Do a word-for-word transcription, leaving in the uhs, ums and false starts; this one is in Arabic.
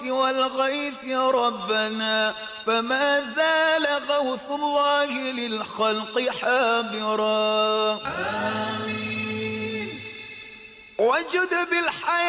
والغيث ربنا، فما زال غوث الله للخلق حابرا. آمين. وجد بالحياة